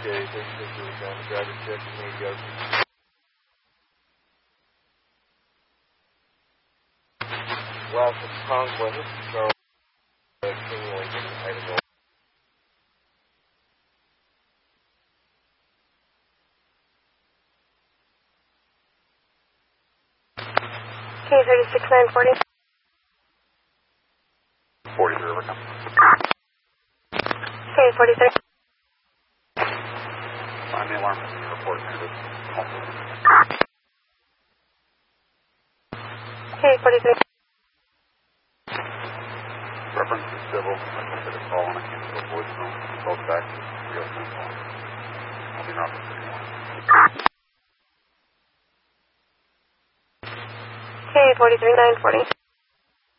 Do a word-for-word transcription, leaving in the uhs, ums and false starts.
Okay, thirty-six is down the driver check and maybe go. Welcome to Conway, this is Charles uh, King Lincoln, Idaho. K thirty-six nine forty. forty zero, come. K forty-three. Find the alarm report to this. K forty-three. Reference to civil, I took a call on a cancel voicemail. Called back to three oh two call. I'll be around for thirty-one. K forty-three nine forty.